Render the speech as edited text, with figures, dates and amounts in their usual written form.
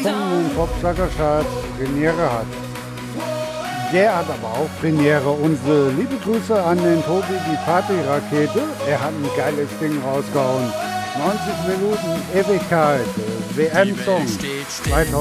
Song im Popsacker-Charts Premiere hat. Der hat aber auch Premiere. Unsere liebe Grüße an den Tobi, die Partyrakete. Er hat ein geiles Ding rausgehauen. 90 Minuten Ewigkeit. WM-Song 2000.